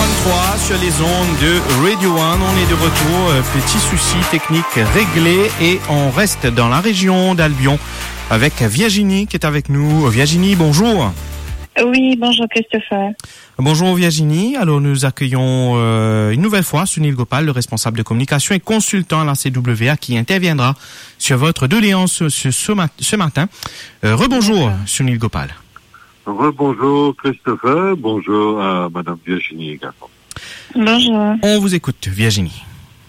8h33 sur les ondes de Radio One. On est de retour, petit souci technique réglé et on reste dans la région d'Albion avec Virginie qui est avec nous. Virginie, bonjour. Oui, bonjour Christopher. Bonjour Virginie. Alors nous accueillons une nouvelle fois Sunil Gopal, le responsable de communication et consultant à la CWA qui interviendra sur votre doléance ce matin. Rebonjour Sunil Gopal. Rebonjour Christopher, bonjour à Madame Virginie également. Bonjour. On vous écoute Virginie.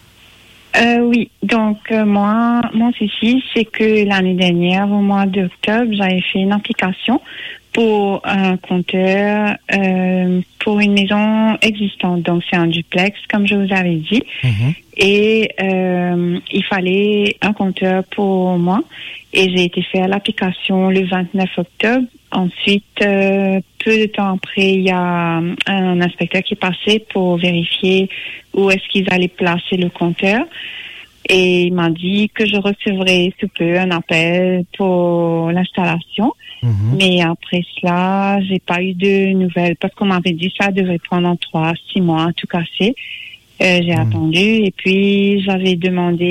Oui, donc moi, mon souci, c'est que l'année dernière, au mois d'octobre, j'avais fait une application pour un compteur pour une maison existante. Donc c'est un duplex, comme je vous avais dit. Mm-hmm. Et il fallait un compteur pour moi. Et j'ai été faire l'application le 29 octobre. Ensuite, peu de temps après, il y a un inspecteur qui est passé pour vérifier où est-ce qu'ils allaient placer le compteur. Et il m'a dit que je recevrais sous peu un appel pour l'installation. Mm-hmm. Mais après cela, j'ai pas eu de nouvelles parce qu'on m'avait dit ça devait prendre 3-6 mois à tout casser. J'ai attendu et puis j'avais été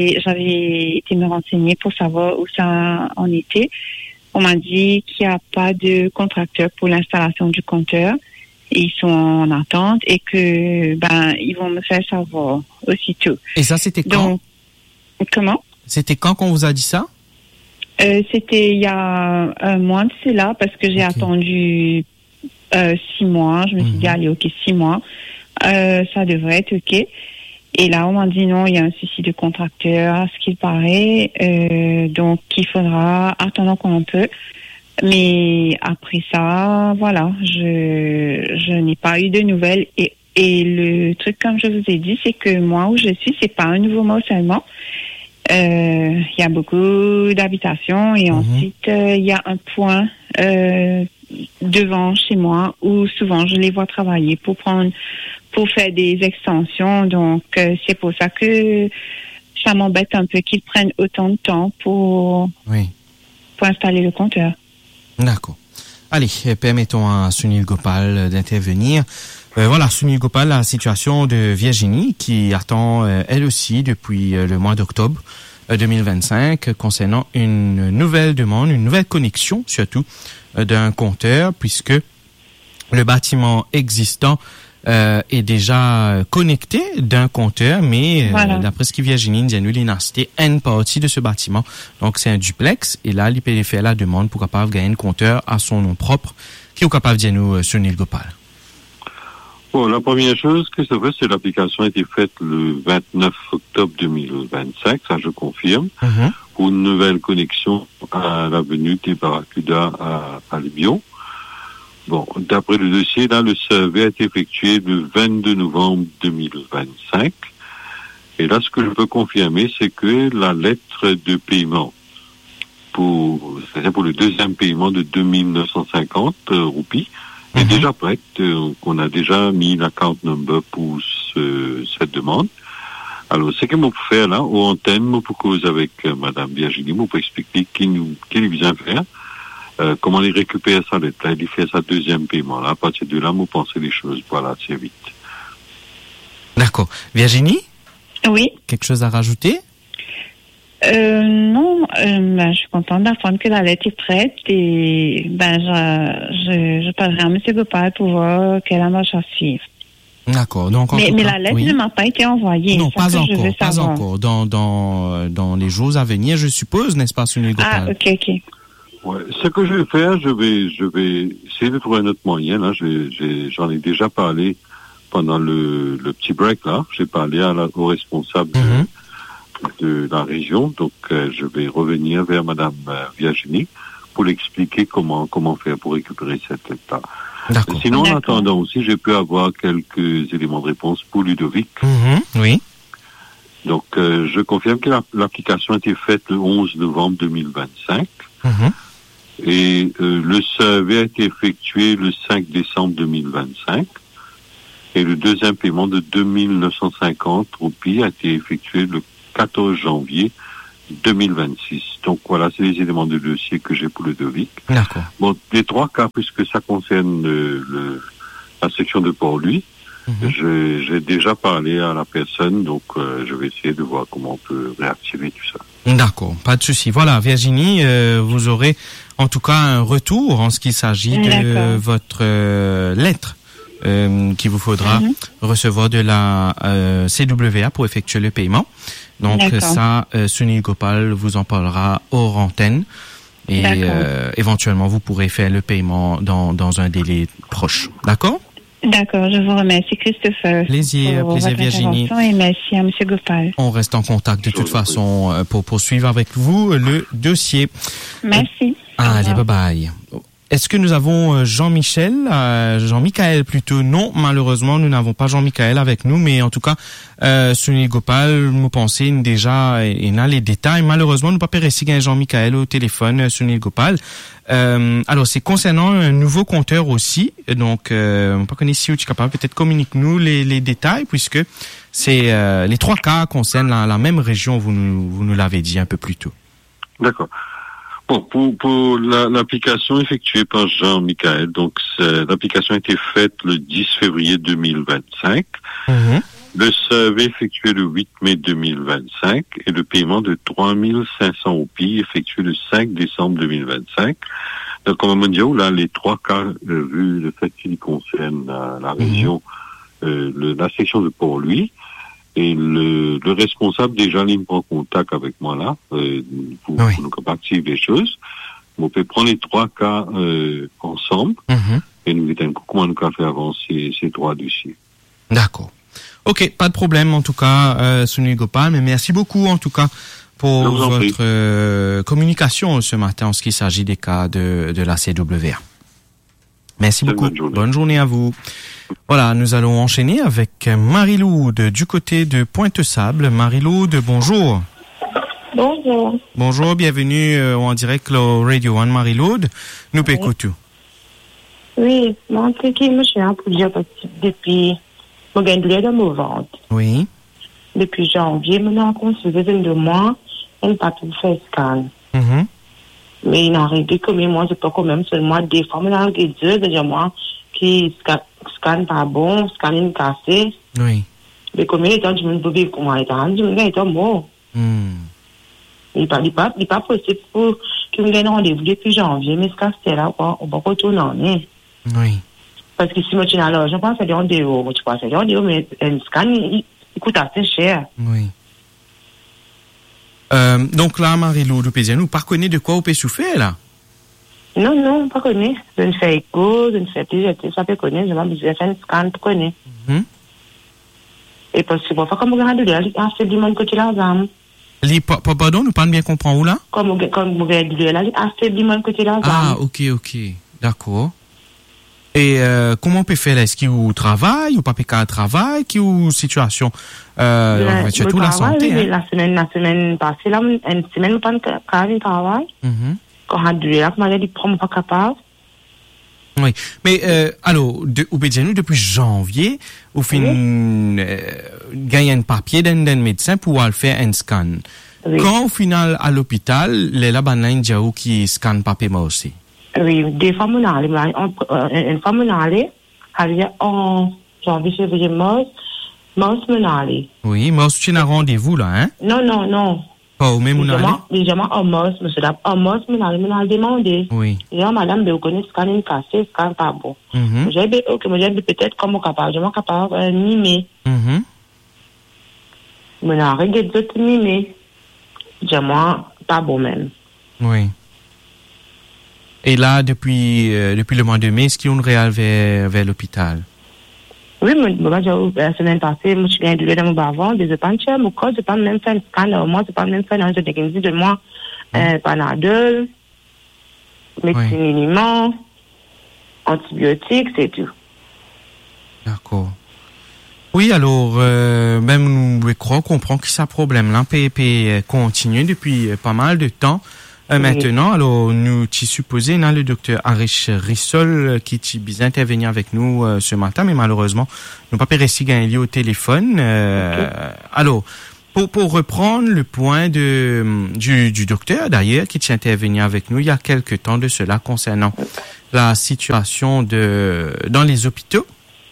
me renseigner pour savoir où ça en était. On m'a dit qu'il n'y a pas de contracteur pour l'installation du compteur. Ils sont en attente et que ils vont me faire savoir aussitôt. Et ça c'était quand? Donc, comment? C'était quand qu'on vous a dit ça? C'était il y a un mois de cela parce que j'ai attendu 6 mois. Je me suis dit allez, ok, 6 mois. Ça devrait être ok. Et là, on m'a dit non, il y a un souci de contracteur, à ce qu'il paraît. Donc, il faudra attendre qu'on peut. Mais après ça, voilà, je n'ai pas eu de nouvelles. Et le truc, comme je vous ai dit, c'est que moi, où je suis, c'est pas un nouveau mot seulement. Il y a beaucoup d'habitations et ensuite, il y a un point devant chez moi où souvent je les vois travailler pour faire des extensions. Donc, c'est pour ça que ça m'embête un peu qu'ils prennent autant de temps pour installer le compteur. D'accord. Allez, permettons à Sunil Gopal d'intervenir. Voilà, Sunil Gopal, la situation de Virginie qui attend elle aussi depuis le mois d'octobre 2025 concernant une nouvelle demande, une nouvelle connexion surtout d'un compteur puisque le bâtiment existant est déjà connecté d'un compteur, mais d'après ce que Virginie nous dit, il a acheté une partie de ce bâtiment. Donc, c'est un duplex. Et là, il peut faire la demande pour capable gagner un compteur à son nom propre, qui est capable de nous Sunil Gopal. Bon, la première chose que ça fait, c'est l'application a été faite le 29 octobre 2025, ça je confirme, pour une nouvelle connexion à l'avenue des Barracuda à Albion. Bon, d'après le dossier, là, le survey a été effectué le 22 novembre 2025. Et là, ce que je peux confirmer, c'est que la lettre de paiement c'est-à-dire pour le deuxième paiement de 2950 roupies, est déjà prête. On a déjà mis l'account number pour cette demande. Alors, ce que je peux faire là, aux antennes, je peux causer avec Madame Virginie, je peux expliquer qu'il vient faire. Comment il récupère sa lettre, là, il fait sa deuxième paiement. Là, à partir de là, vous pensez les choses, voilà, assez vite. D'accord. Virginie? Oui. Quelque chose à rajouter? Non, je suis contente d'apprendre que la lettre est prête et je parlerai à M. Gopal pour voir quelle marche à suivre. D'accord. Donc, mais la lettre ne m'a pas été envoyée. Non, pas encore. Dans les jours à venir, je suppose, n'est-ce pas, Sunil Gopal? Ah, ok. Ouais, ce que je vais faire, je vais essayer de trouver un autre moyen. Là, j'en ai déjà parlé pendant le petit break là. J'ai parlé au responsable de la région, donc je vais revenir vers Madame Virginie pour l'expliquer comment faire pour récupérer cette lettre-là. Sinon, en attendant aussi, j'ai pu avoir quelques éléments de réponse pour Ludovic. Oui. Donc, je confirme que l'application a été faite le 11 novembre 2025. Et le survey a été effectué le 5 décembre 2025. Et le deuxième paiement de 2950 roupies a été effectué le 14 janvier 2026. Donc voilà, c'est les éléments de dossier que j'ai pour le devis. D'accord. Bon, les trois cas, puisque ça concerne la section de Port-Louis, J'ai déjà parlé à la personne, donc je vais essayer de voir comment on peut réactiver tout ça. D'accord, pas de souci. Voilà, Virginie, vous aurez en tout cas un retour en ce qui s'agit de votre lettre qu'il vous faudra recevoir de la CWA pour effectuer le paiement. Donc ça, Sunil Gopal vous en parlera hors antenne et éventuellement vous pourrez faire le paiement dans un délai proche. D'accord? D'accord, je vous remercie Christopher. Plaisir Virginie. Et merci à M. Gopal. On reste en contact de toute façon pour poursuivre avec vous le dossier. Merci. Allez, bye bye. Est-ce que nous avons Jean-Michael plutôt? Non, malheureusement, nous n'avons pas Jean-Michael avec nous, mais en tout cas, Sunil Gopal, nous pensons déjà, il a les détails. Malheureusement, nous pas réussi à Jean-Michael au téléphone, Sunil Gopal. Alors, c'est concernant un nouveau compteur aussi. Donc, on pas connaître si tu es capable, peut-être communique-nous les détails, puisque c'est les 3 cas concernent la même région, vous nous l'avez dit un peu plus tôt. D'accord. Bon, pour l'application effectuée par Jean-Michael, donc l'application a été faite le 10 février 2025. Le survey effectué le 8 mai 2025 et le paiement de 3500 roupies effectué le 5 décembre 2025. Donc, on va me dire, là, les 3 cas, vu le fait qu'ils concernent la région, la section de Port-Louis, et le responsable déjà il prend contact avec moi là pour nous activer les choses. On peut prendre les 3 cas ensemble et nous dire comment nous faire avancer ces 3 dossiers. D'accord. Ok, pas de problème en tout cas, Sunil Gopal, mais merci beaucoup en tout cas pour votre communication ce matin en ce qui s'agit des cas de la CWA. Merci beaucoup. Bonne journée à vous. Voilà, nous allons enchaîner avec Marie-Loude du côté de Pointe-Sable. Marie-Loude, bonjour. Bonjour. Bonjour, bienvenue en direct au Radio One Marie-Loude. Nous écoutons. Oui, moi, je suis un peu déjà depuis mon gain de mon ventre. Oui. Depuis janvier, maintenant, on se faisait 2 mois, elle n'a pas pu faire scan. Mais il n'a arrivé comme moi, je peux quand même seulement des fois, maintenant, il y a 2, déjà moi, qui scanne pas bon, scanne cassé. Oui. Mais combien de temps tu me peux vivre comment il est en train de mort. Il n'est pas possible pour qu'il me donne rendez-vous depuis janvier, mais ce cas-là, là, on va retourner en est. Oui. Parce que si moi, tu n'as l'argent, je pense que c'est un déo, tu penses que c'est un déo, mais un scan, il coûte assez cher. Oui. Donc là, Marie-Loude, nous pas connaître de quoi on peut souffrir, là? Non, pas connaître. Je ne fais écho, je ne fais plus, ça peut connaître, je vais faire un scan pour connaître. Et parce que, bon, comme vous regardez, il y a assez de monde côté l'argent. Pardon, nous pas bien comprendre où là? Comme vous regardez, il y a assez de monde côté l'argent. Ah, ok, d'accord. Et comment on peut faire là? Est-ce qu'il y a travail ou pas un travail? Qui ou situation surtout la santé. Oui, la semaine passée, là, une semaine, pas de travail. Quand on a dû là, comment dit, prendre pas capable. Oui, mais alors, ou bien nous depuis janvier, au fin gagner un papier d'un médecin pour aller faire un scan. Oui. Quand au final à l'hôpital, les labanins diaou qui scannent papier moi aussi. Oui, des fois on allait, une fois on allait, en janvier, février, mars on allait. Oui, mars tu as rendez-vous là, hein? Non. Pas au même on allait? Déjà, en mars, monsieur, en mars, on allait demander. Oui. Et madame, vous connaissez scanner cassé, scan pas bon. J'ai dit, ok, moi j'ai dit peut-être comme capable, je suis capable de mimer. Mais on a regardé d'autres mimer. J'ai moi, pas bon même. Oui. Et là, depuis le mois de mai, est-ce qu'on réal vers l'hôpital? Oui, la semaine passée, je viens de dans mon bavon, des panchers, mon corps, je ne peux pas même faire un scan, moi, je ne peux pas même faire un jeu de moi, Panadol, médecine minimum, antibiotiques, c'est tout. D'accord. Oui, alors, même nous croyons comprendre que ça problème là peut continuer depuis pas mal de temps. Maintenant, alors, nous t'y supposé, le docteur Arish Rissol, qui t'y bien intervenir avec nous ce matin, mais malheureusement, nous pas pu réussir à gagner au téléphone. Alors, pour reprendre le point du docteur, d'ailleurs, qui t'y intervenir avec nous il y a quelques temps de cela concernant la situation dans les hôpitaux.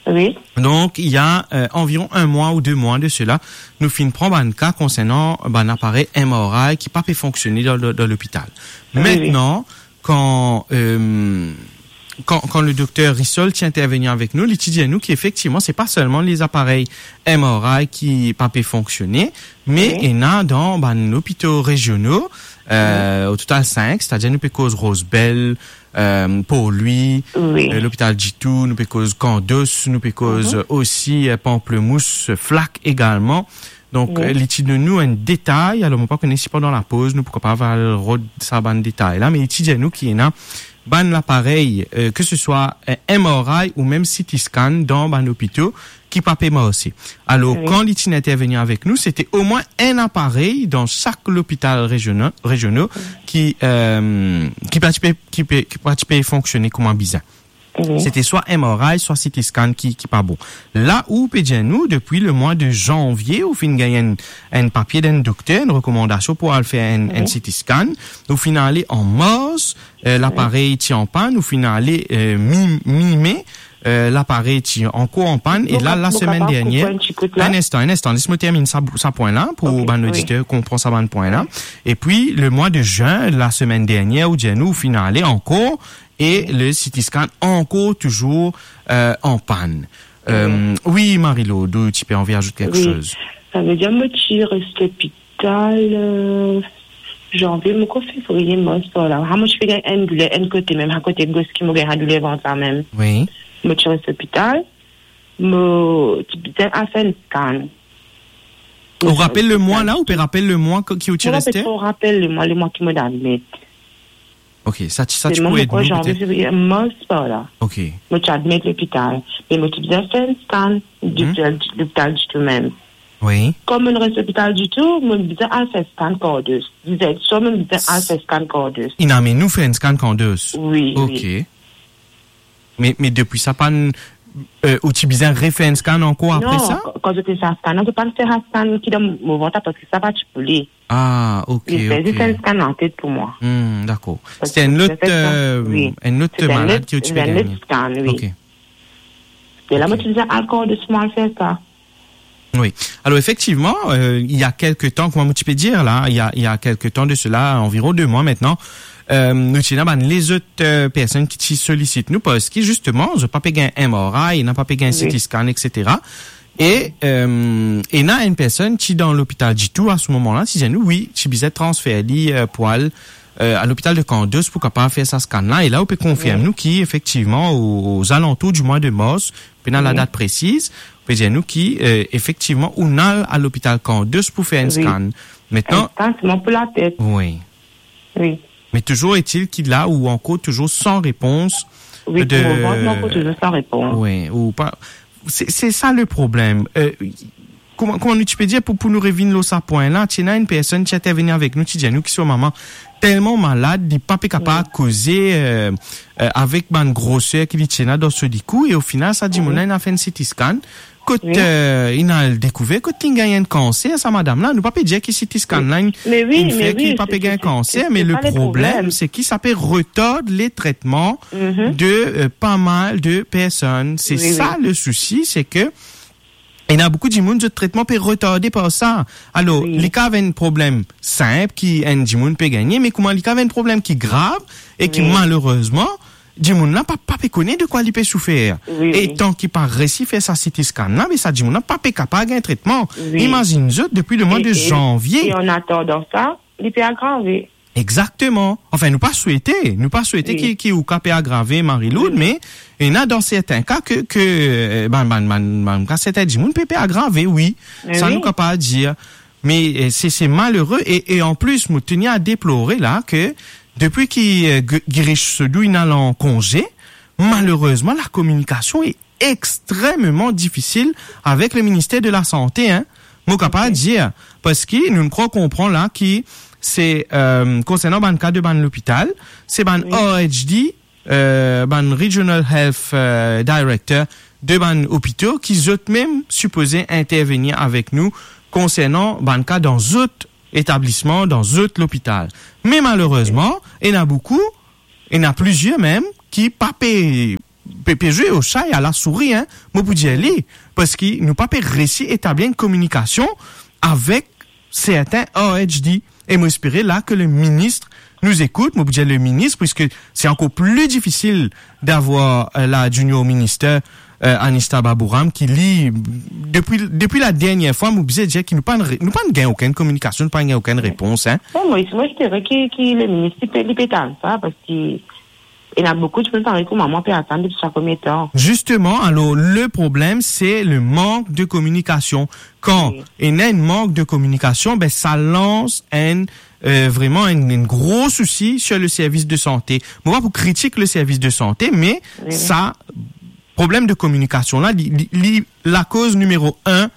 Oui. Donc, il y a environ 1 mois ou 2 mois de cela, nous finissons un cas concernant un appareil MRI qui n'a pas pu fonctionner dans l'hôpital. Oui, maintenant, quand le docteur Rissol tient intervenir avec nous, il dit à nous qu'effectivement, c'est pas seulement les appareils MRI qui pas pu fonctionner, mais il y en a dans nos hôpitaux régionaux, au total 5, c'est-à-dire nous peut cause Rosebell, pour lui, l'hôpital Jitou, nous peut cause Candos, nous peut cause aussi Pamplemousse, Flac également. Donc, l'étude de nous un détail, alors on pas connaît si pendant la pause, nous pourquoi pas avoir le ça ban détail là, mais l'étude de nous qui est là, ban l'appareil, que ce soit MRI ou même CT scan dans ban hôpitaux, qui pas paiement aussi. Alors, quand l'étude était venu avec nous, c'était au moins un appareil dans chaque hôpital régionaux qui participait fonctionner comme un bizarre. C'était soit MRI, soit CT scan qui pas bon. Là où, nous, depuis le mois de janvier, au fin gagné un papier d'un docteur, une recommandation pour aller faire un CT scan. Au final, en mars, l'appareil tient en panne. Au final, mi-mai, l'appareil tient encore en panne. Et là, la semaine dernière, un instant, laisse-moi terminer ça point là, pour l'auditeur comprend ça point là. Et puis, le mois de juin, la semaine dernière, où nous, au final, encore, et le CT scan encore toujours en panne. Oui, Marie-Lo, tu peux envie ajouter quelque chose? Ça veut dire que je reste à l'hôpital janvier, mon février, mars, là. Moi, je fais un douleur, un côté même, un côté gauche qui m'a un douleur ventre ça même. Oui. Moi, je reste à l'hôpital. Moi, tu peux faire un scan. On rappelle le mois là, ou peut rappeler le mois qui où tu restais? On rappelle le mois qui m'a admis. Ok, ça tu peux aider nous peut-être. Moi, c'est pas là. Ok. Moi, tu admets l'hôpital. Mais moi, tu faisais faire un scan de l'hôpital du tout même. Oui. Comme on reste à l'hôpital du tout, moi, je disais, fait scan cordeuse. Je disais, soit moi, je disais, fait scan cordeuse. Il a mais nous fait un scan cordeuse. Oui. Ok. Mais depuis ça, pas ou tu besoin refait un scan encore après ça? Non, quand je fais un scan, on ne peut pas faire un scan qui donne mon ventre parce que ça va chipouler. Ah, ok. Il fait un scan en tête pour moi. D'accord. C'était un autre malade qui tu faisais. C'est un autre scan, oui. Ok. Et là, moi, tu disais encore de ce mal faire ça. Oui. Alors, effectivement, il y a quelques temps, comment tu peux dire, là, il y a quelques temps de cela, environ 2 mois maintenant, nous tenons les autres personnes qui sollicitent nous parce que justement, je n'ai pas payé un MRI, il n'a pas payé un CT scan, etc. Et il y a une personne qui dans l'hôpital Jitou à ce moment-là, qui dit nous, oui, qui bisait transférer pour aller à l'hôpital de Candos pour capable faire ça scan-là. Et là, on peut confirmer nous qui, effectivement, aux alentours du mois de mars, pendant la date précise, on peut dire nous qui, effectivement, on a à l'hôpital Candos pour faire un scan. Maintenant. Un scan, c'est pour la tête. Oui. Oui. Mais toujours est-il qu'il a ou encore toujours sans réponse. Oui, encore toujours sans réponse. Oui, ou pas. C'est ça le problème. Comment tu peux dire pour nous revenir à ce point-là, tu as une personne qui est venue avec nous, qui dit à nous qui sont maman tellement malade, il n'est pas capable de causer avec une grosseur qui tient dans ce coup et au final, ça dit, mon a fait un CT scan. Quand il a découvert que il a un cancer, ça madame là, nous pas dire que CT scan là, il fait qu'il pas un cancer, mais le problème, c'est qu'il s'appelle retardre les traitements de pas mal de personnes. C'est ça le souci, c'est que il y a beaucoup de monde de traitement peut retarder par ça. Alors, les cas avaient un problème simple qui un monde peut gagner, mais comment les cas avaient un problème qui est grave et qui malheureusement Dimoun n'a pas connaît de quoi il peut souffrir. Et tant qu'il pas réussi faire sa CT scan là, mais ça Dimoun n'a pas capable d'un traitement. Imagine-vous depuis le mois de janvier. Et on attend dans ça, il peut aggraver. Exactement. Enfin, nous pas souhaiter qu'il ou peut aggraver Marie-Loud, mais il y a dans certains cas que certains Dimoun peut aggraver, oui. Ça nous peut pas dire. Mais c'est malheureux et en plus, nous tenions à déplorer là que depuis qu'il Girish Sedou il est en congé, malheureusement la communication est extrêmement difficile avec le ministère de la Santé. Moi capable de dire parce que nous ne crois comprendre là qui c'est concernant ban cas de ban l'hôpital, c'est ban OHD ban Regional Health Director de ban hôpitaux qui eux même supposés intervenir avec nous concernant ban cas dans d'autres établissements, dans d'autres hôpitaux. Mais malheureusement, il y en a beaucoup, il y en a plusieurs même qui pas payent jouer au chat et à la souris, hein, moi, pour dire aller, parce qu'il nous pas réussi à établir une communication avec certains OHD. Et moi, espérer là que le ministre nous écoute, moi, pour dire le ministre, puisque c'est encore plus difficile d'avoir la junior minister, Anista Babouram, qui lit, depuis la dernière fois, moi, je dire qu'il nous pas gagne aucune communication, nous pas gagne aucune réponse, hein. Moi, je dirais que le ministre, il peut ça, parce qu'il y a beaucoup de choses que maman peut attendre depuis chaque premier temps. Justement, alors, le problème, c'est le manque de communication. Quand il y a un manque de communication, ben, ça lance vraiment un gros souci sur le service de santé. Moi, pas pour critiquer le service de santé, mais ça, problème de communication là, la cause numéro 1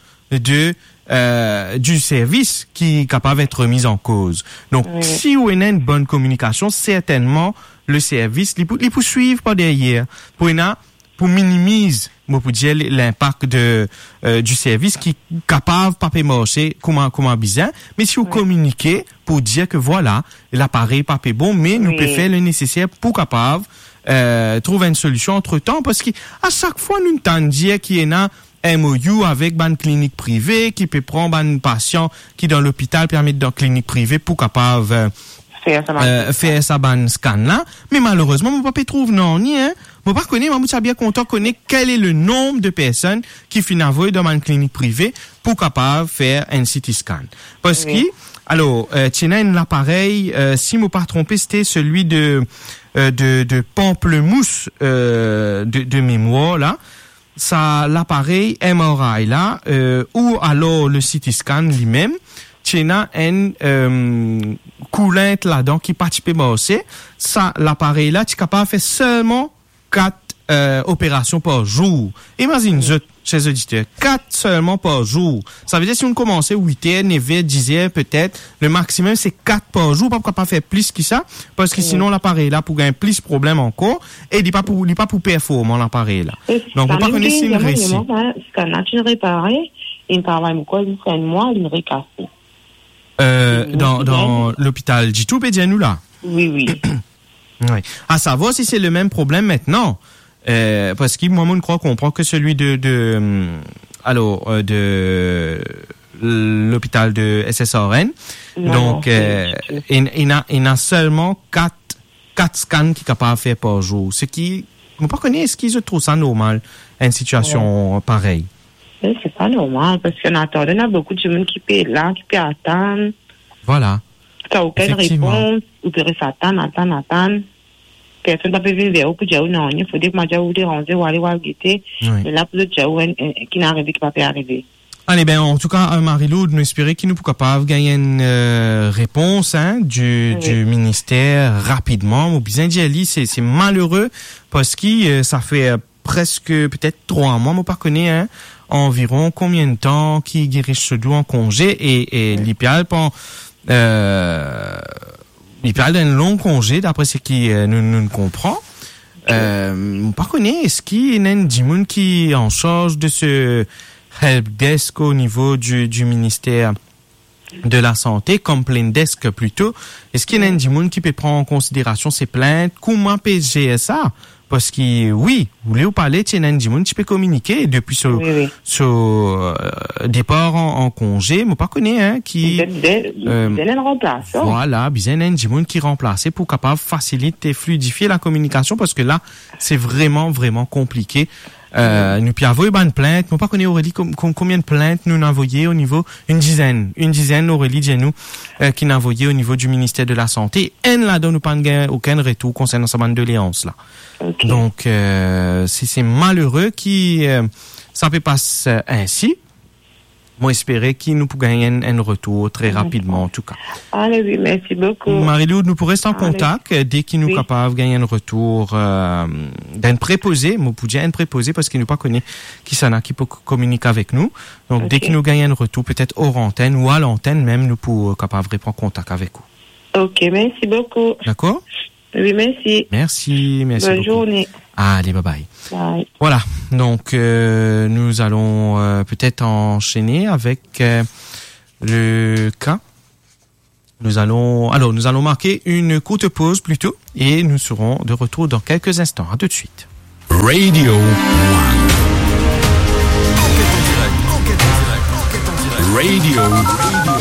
du service qui est capable d'être mise en cause. Donc, si on a une bonne communication, certainement, le service, il peut suivre par derrière. Pour minimiser, moi, pour dire l'impact du service qui est capable de marcher comment bizarre. Mais si vous communiquez pour dire que voilà, l'appareil pas bon, mais nous peut faire le nécessaire pour capable, trouver une solution entre temps, parce qu'à chaque fois, nous entendons dire qu'il y a un MOU avec une clinique privée qui peut prendre un patient qui dans l'hôpital permet dans clinique privée pour capable faire sa ban scan là, mais malheureusement mon papa trouve non ni hein, mon papa connaît, moi bien content connaît quel est le nombre de personnes qui finalement dans une clinique privée pour capable faire un CT scan, parce que alors tiens l'appareil si me pas trompé c'était celui de Pamplemousse de mémoire là, ça l'appareil MRI là ou alors le CT scan lui-même tiena une coulante là-dedans qui participe aussi. Ça, l'appareil là, tu es capable de faire seulement 4 opérations par jour. Imagine, chez auditeurs, 4 seulement par jour. Ça veut dire si on commence 8h, 9h, 10h peut-être, le maximum c'est 4 par jour. Pas faire plus que ça, parce que sinon l'appareil là pour gagner plus de problèmes encore, et il n'est pas pour performer l'appareil là. Donc on pas connaître si une réussit. Ce qu'on a réparé, il travaille encore jusqu'à un mois, il récasse. Dans l'hôpital Jitou nous là. Oui. Oui. À savoir si c'est le même problème maintenant, parce que moi, je crois qu'on comprend que celui de l'hôpital de SSRN. Donc, il a seulement 4 scans qui est capable de faire par jour. Ce qui, je ne pas connais, est-ce qu'ils trouvent ça normal, une situation pareille? C'est pas normal, parce qu'on attend, il y a beaucoup de gens qui peuvent là, qui peuvent attendre. Voilà. Tu n'as aucune réponse, ou tu restes attendre. Personne ne peut vivre au bout de non, il faut dire que je vais déranger ou aller voir guetter. Mais là, pour le qui n'arrive qui ne peut pas arriver. Allez, ben, en tout cas, Marie-Lou, nous espérons qu'il nous peut capable gagner une réponse, hein, du ministère rapidement. Ou bien dit, c'est malheureux, parce que ça fait presque peut-être 3 mois, moi, pas connais, hein, environ combien de temps qui guérit ce dos en congé et l'IPIAL l'IPIAL d'un long congé d'après ce qui nous comprend. Pas connaît, est-ce qu'il y a un dimoun qui est en charge de ce helpdesk au niveau du ministère de la santé, complaint desk plutôt. Est-ce qu'il y a un dimoun qui peut prendre en considération ces plaintes? Comment peut gérer ça? Parce que, oui, vous voulez vous parler, tu as un dimoun qui peut communiquer depuis ce départ en congé, mais pas connaît, hein, qui... Voilà, bien un dimoun qui remplace pour capable faciliter et fluidifier la communication, parce que là, c'est vraiment, vraiment compliqué. Nous puis avons une plainte, mais pas connaît Aurélie combien de plaintes nous avons envoyé au niveau une dizaine Aurélie dis-nous qui n'a envoyé au niveau du ministère de la santé. Et là-dedans nous pas aucun retour concernant sa bande de léance là. Okay. Donc c'est malheureux qui ça peut passer ainsi. Moi, espérer qu'il nous peut gagner un retour très rapidement, en tout cas. Allez, oui, merci beaucoup. Marie-Lou, nous pourrons rester en contact dès qu'il nous capable de gagner un retour d'un préposé. Moi, pour dire un préposé, parce qu'il nous pas connaît qui s'en a, qui peut communiquer avec nous. Donc, dès qu'il nous gagne un retour, peut-être hors antenne ou à l'antenne même, nous pourrons capable de prendre contact avec vous. Ok, merci beaucoup. D'accord? Oui, merci. Merci Bonne beaucoup. Journée. Allez, bye. Bye. Voilà. Donc, nous allons peut-être enchaîner avec le cas. Nous allons marquer une courte pause plutôt et nous serons de retour dans quelques instants. À tout de suite. Radio One. Radio